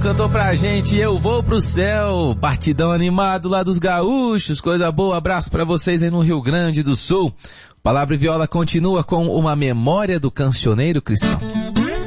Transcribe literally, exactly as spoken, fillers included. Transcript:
cantou pra gente Eu Vou Pro Céu, partidão animado lá dos gaúchos, coisa boa, abraço pra vocês aí no Rio Grande do Sul. Palavra e Viola continua com uma memória do cancioneiro cristão.